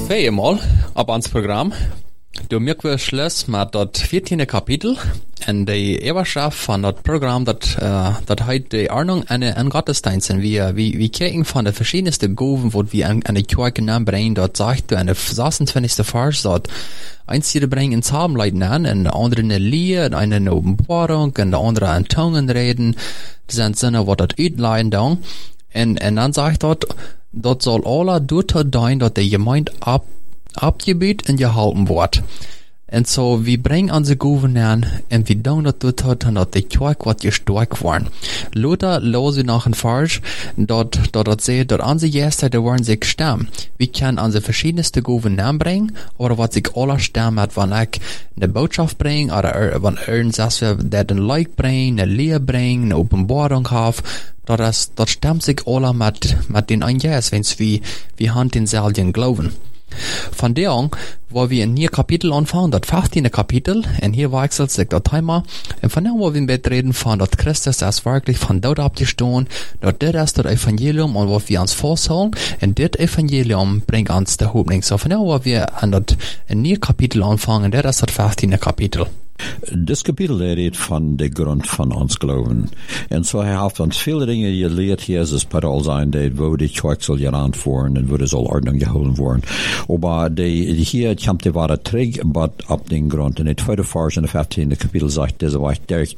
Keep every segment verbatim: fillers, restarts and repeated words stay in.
Tweemaal op ons programma. Du merken we Schluss met dat veertiende kapitel en de eeuwenschap van dat programma dat, uh, dat heet de Ordnung en een Gottesdienst. En we, we, we kijken van de verschiedenste goven, wat we aan, aan de kerk brengen, dat zegt in de zesentwintigste vers, dat eins die brengen in Zabenleiden an, en de andere in de Lied, en eine in Openbarung, en de andere in Tungen reden. Das sind Sinne, wat dat uitleiden dan. En, en dan zegt dat, dat zal alle doet doen, dat de gemeente ab abgebiet en gehalten wordt. En zo, we brengen onze gouverneur en we doen dat doet het en dat de kerk wordt gestärkt worden. Luther loze nach een vers, dat, dat dat zegt, dat onze gäste worden zich stemmen. We kunnen onze verschiedenste gouverneur brengen, oder wat zich alle stemmen hat, wanneer ik de boodschap breng, oder wanneer ons we dat een like brengen, een leer brengen, een openbaring have, dat, is, dat stemt zich alle met, met den een jes, wens we, we hand denzelfden geloven. Von der an, wo wir in hier Kapitel anfangen, das vierzehnte Kapitel, und hier wechselt sich das Thema, und von der, wo wir mit reden von, dass Christus ist wirklich von dort abgestanden, dass das ist das Evangelium, und wo wir uns vorstellen, und das Evangelium bringt uns der Hoffnung. So von der, wo wir an das, in hier Kapitel anfangen, das ist das vierzehnte Kapitel. Das Kapitel redet von der Grund von uns Glauben. Und so er hat uns viele Dinge gelehrt, hier ist es Paul sein, wo die Kirche soll gerannt worden und wo das soll Ordnung geholt worden. Aber die, hier kommt die wahre Träg, aber ab den Grund. Und der zweite Vers in der vierzehnten Kapitel sagt, das war durch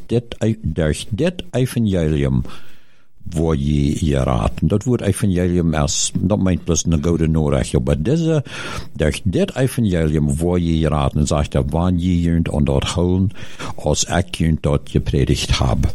das Evangelium, wo je geraten. Dat woord evangelium is, dat meint bloß eine gute Nachricht, aber diese, durch das Evangelium, wo je geraten, sagt er, wann je jünt an dort holen, als ich jünt dort gepredigt habe.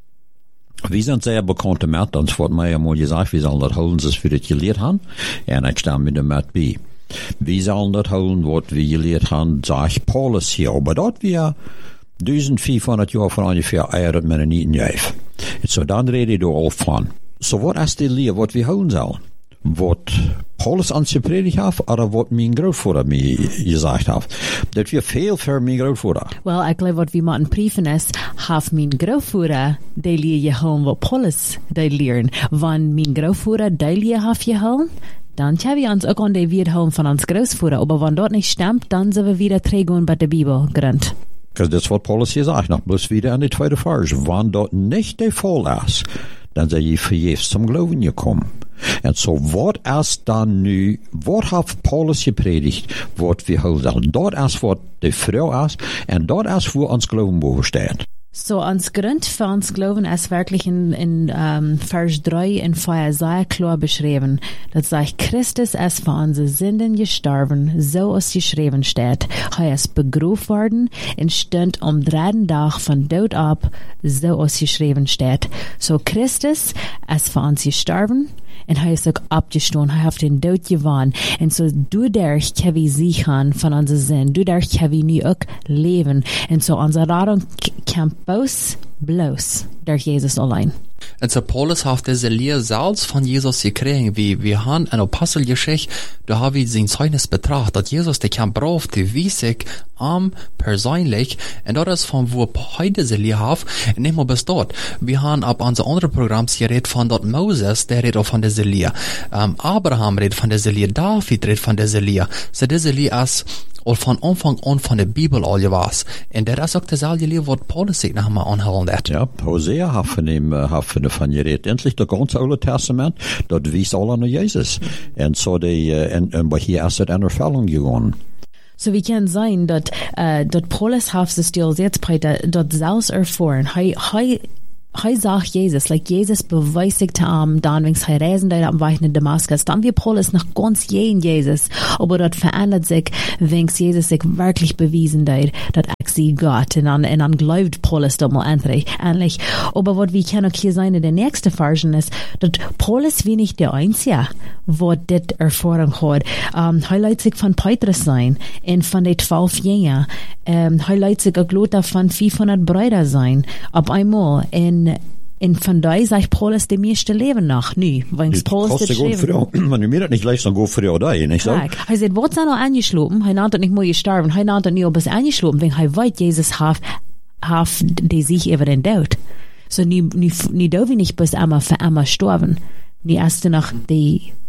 Wir sind sehr bekannte mit, uns wird mir ja mal gesagt, wir sollen dort holen, das wir das gelehrt haben, und ich stehe mit dem mit bei. Wir sollen dort holen, was wir gelehrt haben, sagt Paulus hier, aber dort wir vierzehnhundert Jahre von ungefähr eiert met een niet juif. En zo dan reden we al van. So wat is die leer wat we houden zullen? Wat Paulus aan zijn predigt heeft, of wat mijn grootvader mij gezegd heeft? Dat we veel voor mijn grootvader. Wel, ik geloof wat we moeten brieven is, heeft mijn grootvader die leer gehouden wat Paulus die leren. Want mijn grootvader die leer heeft gehouden, dann haben wir uns auch an die Wiederholung von uns Großvater. Aber wenn dort nicht stimmt, dann sind wir wieder trägen bei der Bibel gerannt. Because that's what Paulus hier sagt, noch bloß wieder an die zweite Vers. Wenn dort nicht der Fall ist, dann sei je verjährt zum Glauben gekommen. Und so, was ist dann nu, was hat Paulus gepredigt, was wir hören? Dort ist, was die Frau ist, und dort ist, wo uns Glauben besteht. So, uns Grund für uns Glauben ist wirklich in, in um, Vers drei in Feuer sehr klar beschrieben. Das sagt, Christus ist für unsere Sünden gestorben, so es geschrieben steht. Er ist begraben worden und stand am dritten Tag von Tod ab, so es geschrieben steht. So, Christus ist für uns gestorben, und er ist auch abgestanden, er hat den Tod gewonnen. Und so, dadurch können wir sichern von unseren Sünden, dadurch können wir nie auch leben. Und so, unsere Rettung kommt bloß, bloß durch Jesus allein. Und so Paulus hat diese Lehre selbst von Jesus gekriegt. Wir, wir haben eine Apostelgeschichte, da haben wir sein Zeugnis betrachtet, dass Jesus, der kam drauf, die wies ich am persönlich, und das ist von wo heute diese Lehre hat, und nicht mal bis dort. Wir haben ab unser andere Programm geredet von dort Moses, der redet auch von dieser Lehre. Um, Abraham redet von dieser Lehre, David redet von dieser Lehre. So diese Lehre ist und von Anfang an von der Bibel all was. Und das ist auch dasselbe Lehre, was Paulus sich noch mal anholen hat. Ja, Hosea hat von ihm, hat von davon geredet. Endlich das ganze Alte Testament, das wies alle an Jesus. Und so die, und, und hier ist es in Erfüllung gegangen. So wie kann sein, dass, äh, dass Paulus hat es still jetzt bei der, dass selbst erfahren, hei, hei, hei sagt Jesus, like Jesus beweist sich am dann, wenn er reisen da am Weg in Damaskus, dann wird Paulus noch ganz jeden Jesus, aber dort verändert sich, wenn Jesus sich wirklich bewiesen hat, dass er sie Gott, und dann, und dann glaubt Paulus da mal endlich, endlich. Aber was wir können auch hier sein in der nächsten Version ist, dass Paulus wie nicht der Einzige, wo das Erfahrung hat. Um, er lässt sich von Petrus sein, und von den zwölf Jüngern, um, er lässt sich auch Lothar von fünfhundert Brüder sein, auf einmal, und En van die sagt Paulus de meeste leven nog nu. Want Paulus dit schreef. Maar nu meer dat niet lijst dan goed voor jou daar, niet zo? Kijk, hij zei, wat zijn al aangeslopen? Hij naam dat niet mooi gestorven. Hij naam dat niet op is aangeslopen, want hij weet, Jezus heeft, heeft die zich over den dood. So nu, nu, nu dürfen wir nicht bis einmal für einmal sterben. Nu erst noch die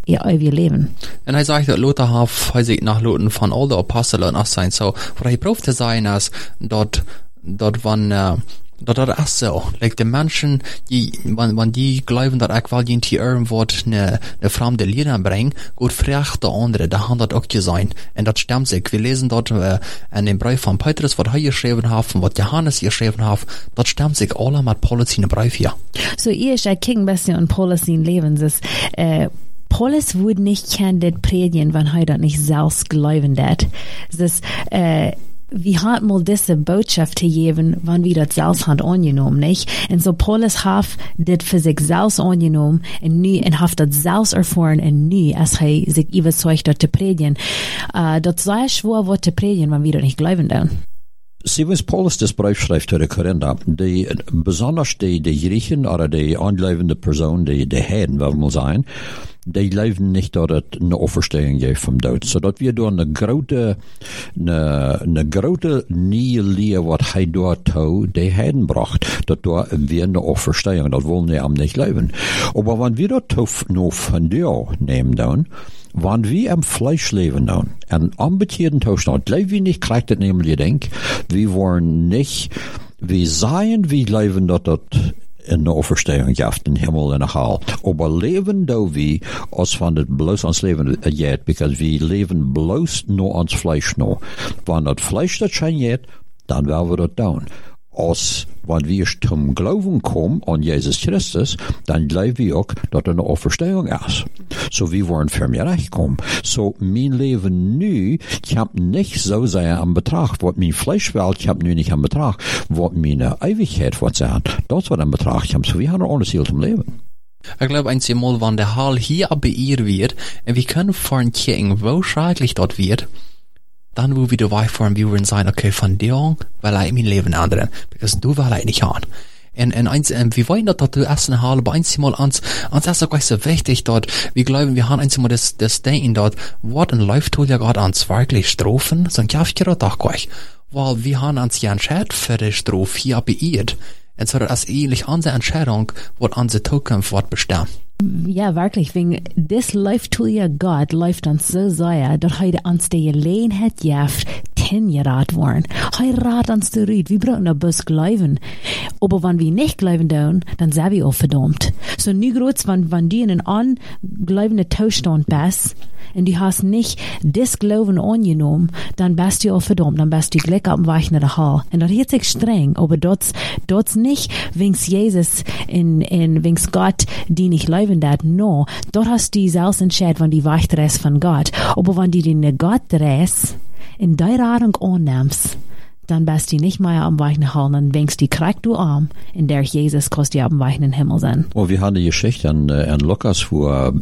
ihr euer Leben. En hij zegt dat Luther heeft, hij zegt nach Luther van al de apostelen af zijn. So, wat hij proeft te zijn is dat, dat van, uh, dat dat is zo. Like de mensen, die, wanneer die geloven dat ik wel in die Ehren wordt ne, ne vreemde Lieder brengen, goed vraagt de andere, dat gaan dat ook zijn. En dat stemmt zich. We lezen dat uh, in dem Brief van Petrus, wat hij geschreven heeft, en wat Johannes geschreven heeft, dat stemmt zich alle met Paulus in de Brief hier. So, ihr ist ein King bisschen und Paulus in Leben ist, äh, Paulus würde nicht kennen das predigen, wenn er das nicht selbst glauben hat. Das, äh, wir haben mal diese Botschaft zu geben, wenn wir das selbst haben angenommen, nicht? Und so Paulus hat das für sich selbst angenommen und nu, und hat das selbst erfahren und nu, als er sich überzeugt hat zu predigen. Äh, das sei schwer, was zu predigen, wenn wir das nicht glauben dann. Sie, was Paulus das Brief schreibt zu den Korinther, die, besonders die, die Griechen oder die anglaubende Person, die, die Heiden, wollen wir sagen, die leben nicht, dass es eine Auferstehung gibt vom Tod. So, dass wir da eine große, eine, eine große neue Lehre, was er dort tut, die Heiden bracht, dass da wir eine Auferstehung, das wollen wir am nicht leben. Aber wenn wir das noch von dir nehmen, dann, wenn wir im Fleisch leben dann, en unbekehrten Zustand, leben wir nicht, kriegt das nämlich denk, wir wollen nicht, wir seien, wir leben, dass das in der Auferstehung gibt, in Himmel und in Hell. Aber leben da wir, als van het bloß ans Leben geht, because wir leben bloß nur ans Fleisch noch. Wenn das Fleisch das schon geht, dann werden wir das tun. Als, wenn wir zum Glauben kommen an Jesus Christus, dann glauben wir auch, dass eine Auferstehung ist. So, wir wollen für mich recht kommen. So, mein Leben nu, ich hab nicht so sehr am Betracht, was mein Fleisch will, ich hab nu nicht am Betracht, was meine Ewigkeit, was sie hat, das wird am Betracht, ich hab so, wir haben alles hier zum Leben. Ich glaube einmal, wenn der Hall hier beirrt wird, und wir können vorhin gucken, wo schrecklich dort wird, dann wo wir dabei fahren, wir würden sagen, okay, von dir an will ich mein Leben ändern, because du will ich nicht haben. Und, und eins, und wir wollen, dass du essen haben, aber einmal ans, ans ist auch so wichtig dort, wir glauben, wir haben einmal das, das Denken dort, was ein läuft ja gerade ans wirklich Strophen, so ein Kaffee doch gleich, weil wir haben uns ja entschieden für die Strophe hier beirrt. Und so, das ist ähnlich unsere Entscheidung, was unsere Zukunft wird bestimmen. Ja, wirklich, wegen das läuft zu ihr Gott, läuft uns so sehr, dass heute uns die Gelegenheit gibt, tengerat worden. Heute rat uns zu reden, wir brauchen ein bisschen Glauben. Aber wenn wir nicht glauben tun, dann sind wir auch verdammt. So, nie groß, wenn, wenn du in einem unglaubenden Zustand bist, und du hast nicht das Glauben angenommen, dann bist du auch verdammt, dann bist du gleich am Weg nach der Hölle. Und das ist sich streng, aber das, das nicht, wegen Jesus in, in, wegen Gott, die nicht glauben dat, no, dort hast du selbst entschieden, wenn die Weg drehst von Gott. Aber wenn du den Gott drehst, in der Radung annimmst, dann bist du nicht mehr am Weg nach Hause, dann winkst du kriegst du arm, in der Jesus kannst du am Weg in den Himmel sein. Oh, wir haben die Geschichte an, an Lukas, wo, äh,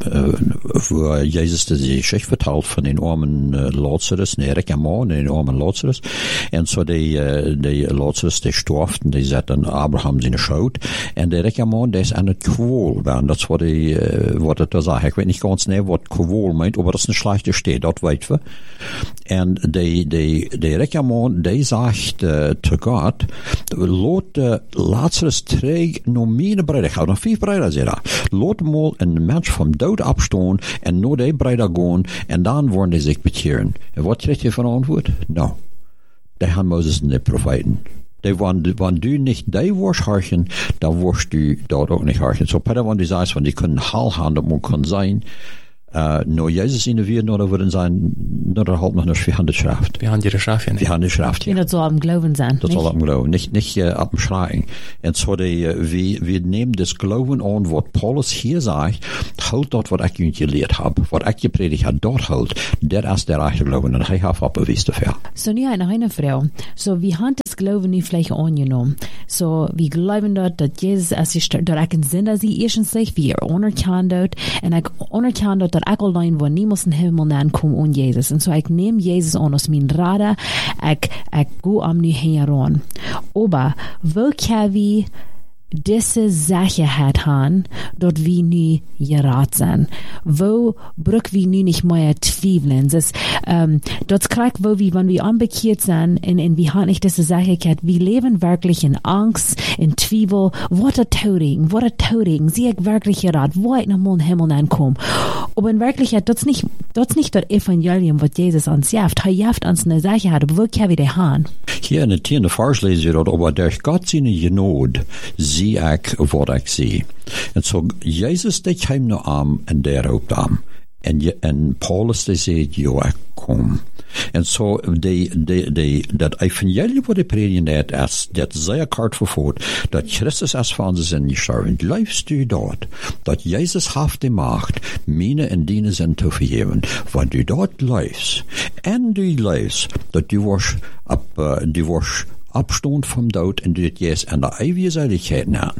wo Jesus die Geschichte vertelt von den armen äh, Lazarus, ne, Erik am Mann, den armen Lazarus. Und so die, äh, die Lazarus, die storften, die sagten Abraham seine Schuld. Und der Erik am Mann, der ist an der Quol, das war die, äh, was er da sagt. Ich weiß nicht ganz genau, was Quol meint, aber das ist eine schlechte Stadt, das weit wir. Und die, die, der Erik am Mann, der sagt, Uh, to God, laat uh, Lazarus träg nog meer breiden, ik ga nog vijf breiden zeggen. Laat mal een mens van dood opstaan en nog die breiden gaan en dan worden die zich bekeren. En wat krijg je van antwoord? Nou, die gaan Moses en de profeten. Die, wann, wann du nicht die wirst harchen, dann wirst du dort auch nicht harchen. So, Peter, wenn du sagst, wenn die können Hall haben, das man kann sein, Uh, nur Jesus in der Welt, oder würden sein, nur halt noch eine schwierige Schrift. Wir haben die Schrift ja nicht. Wir haben die Schrift ja. Das soll am Glauben sein. Das soll am Glauben, nicht, nicht uh, ab dem Schreien. Und so, die, uh, wir, wir nehmen das Glauben an, was Paulus hier sagt, halt dort, was ich ihnen gelehrt habe, was ich gepredigt habe, dort halt, der ist der rechte Glauben, und ich habe abbewiesen dafür. So, nie eine, eine Frau. So, wir haben das Glauben nicht vielleicht angenommen. So, wir glauben dort, dass Jesus, als ich, dort ich in Sinn, dass sie erstens sich, wir anerkennen dort, und ich anerkennen dort, dat ik alleen waar niemand in hemel nan kom on Jezus. En so ik neem Jezus aan als mijn radar, ik, ik go am nu heen. Aber, wo kan we diese Sicherheit haben, dort wir nu gerat sind. Wo brück wir nu nicht mehr zweifeln. Das, ähm, dort kriegt, wo wir, wenn wir unbekehrt sind, und, und wir haben nicht diese Sicherheit, wir leben wirklich in Angst, in Zweifel, was a Toding, was a Toding, sie ich wirklich gerat, wo ich noch mal in den Himmel ankomme. Aber in Wirklichkeit, das nicht, das nicht das Evangelium, was Jesus uns jaft. Er jaft uns eine Sicherheit, wo können wir die haben? Hier in der tiende Vers lesen wir dort, aber durch Gott seine Genade, zie ik wat ik zie. En zo, Jezus die kwam naar aan en daar roept aan. En, je, en Paulus die zei, ja, ik kom. En zo, die, die, die, dat evangelie wat ik prediken net, is, dat zeer kort vervoert, dat Christus als van zijn zin gestorven. Leefst u dat, dat Jezus heeft de macht, meine en dienen zin te vergeven. Want u dat leefst, en u leefst, dat u was, op, uh, u was, Abstand vom Tod und dit jes an der ewige Seligkeit nahen.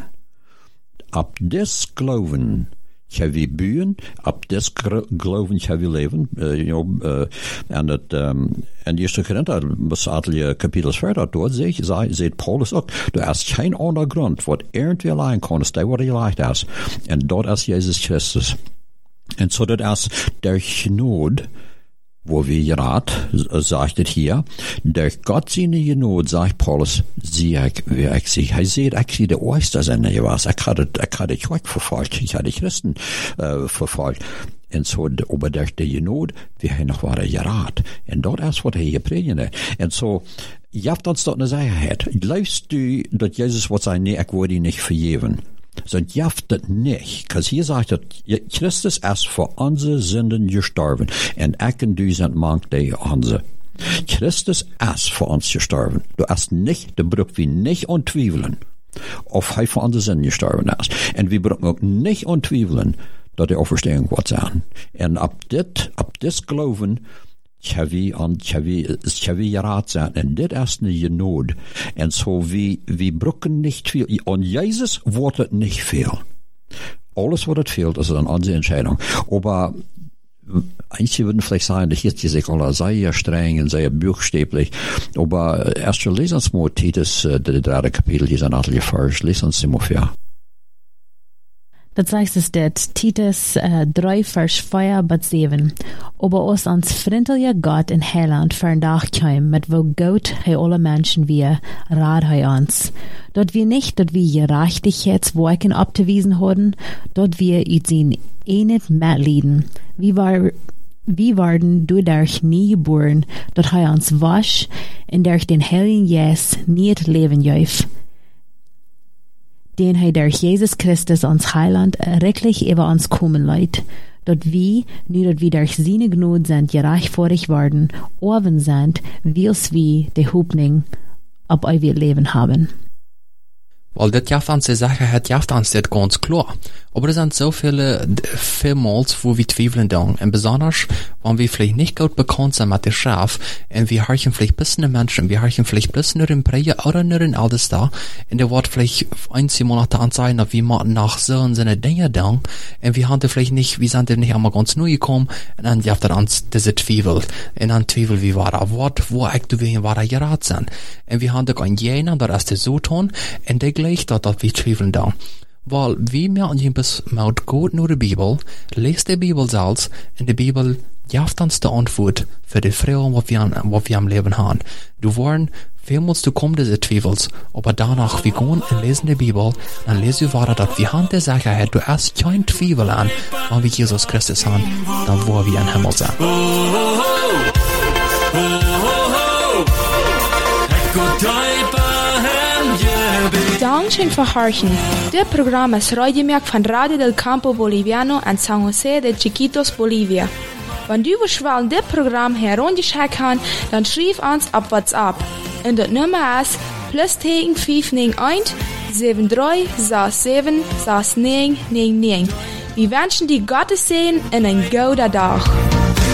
Ab des Glauben shall wir bühen, ab des Glauben shall wir leben. Uh, you know, uh, en dat, um, en eerste Korinther, besattelje Kapitel verder, dort zegt Paulus ook, du hast geen ander grond, wat irgendwie allein kannst, der wat je leicht is. En dort is Jesus Christus. En so dat is der Gnade, wo wir gerade, sagt es hier, durch Gott seine Genade, sagt Paulus, sieh ich, wer ich sehe. Er sieht, ich sehe die Oyster sind nicht was. Ich hatte, ich hatte die Quack verfolgt, ich hatte die Christen, äh, verfolgt. Und so, aber durch die Genade, wir haben noch wahre gerat. Und dort ist, was er hier predigen. Und so, ihr habt uns dort eine Sicherheit. Glaubst du, dass Jesus wird sagen, nee, ich würde ihn nicht vergeben? Sind jaft das nicht, cause hier sagt er, Christus ist für unsere Sünden gestorben, und ich und du sind manch die unsere. Christus ist für uns gestorben. Du hast nicht, du brauchst wir nicht untweifeln, ob er für unsere Sünden gestorben ist. Und wir brauchen auch nicht untweifeln, dass die Auferstehung wird sein. Und ab dit, ab dis Glauben, Chavi an Chavi Chavi gerat zijn en dit is een genade. En so wie wie brücken nicht viel. An Jesus wordt het nicht viel. Alles wat het fehlt, ist dann unsere Entscheidung. Aber einige würden vielleicht sagen, dass jetzt sich alle sehr streng und sehr buchstäblich. Aber erst lesen uns mal Titus, der dritte Kapitel, hier sind alle Vers, lesen uns mal vor. Dat zegt es dit, Titus uh, drei vers vier bis sieben. Aber os ans vriendelijke God in Heiland vandaag kwam, met wo Gott hij alle Menschen wir, raad hij ons. Dat wir nicht, dat wir gerechtigheidswerken abzuwiesen hadden, dat wir uit zijn eenheid metlieden. Wie war, wie waren doordat nie geboren, dat hij ons was, en durch den Heiligen Geist nie het leven geef. Den hij durch Jesus Christus ons Heiland rechtlich über uns kommen leid, dat wie, nu dat wir durch seine Gnade sind gerechtfertigt worden, oben sind, wils wie die Hoffnung ab ewig Leben haben. Weil das jaft uns die Sicherheit, jaft uns das ganz klar. Aber es sind so viele, vielmals, wo wir zweifeln dann. Und besonders, wenn wir vielleicht nicht gut bekannt sind mit der Schaf, und wir hören vielleicht bis in den Menschen, wir hören vielleicht bis nur in Präge oder nur in alles da, und der wird vielleicht ein, zwei Monate anzeigen, dass wir mal nach so und so Dinge dann, und wir haben vielleicht nicht, wir sind nicht einmal ganz neu gekommen, und dann jaft er uns diese Zweifel. Und dann Zweifel, wie war er, Wort, wo echt wir war er gerat sind. Und wir haben doch einen jenen, der ist der so tun, und der gleich dat dat wir zweifeln da. Weil wie mir an jemals maut gut nur die Bibel, lest die Bibel selbst, in die Bibel jaft uns die Antwort für die Frage, was wir, was wir am Leben haben. Du wollen, vielmals du kommst diese Zweifels, aber danach wir gehen und lesen die Bibel, dann lesen wir weiter, dass wir haben die Sicherheit, du hast kein Zweifel an, wenn wir Jesus Christus haben, dann wo wir im Himmel sind. Dankeschön für Horchen. Das Programm ist Radiomerk von Radio del Campo Boliviano en San José de Chiquitos, Bolivia. Wenn du willst, das Programm herunterschalten kannst, dann schreib uns auf WhatsApp. Und das Nummer ist plus tegen fünf neun eins sieben drei sechs sieben sechs neun neun neun. Wir wünschen dir Gottes Segen und einen guten Tag.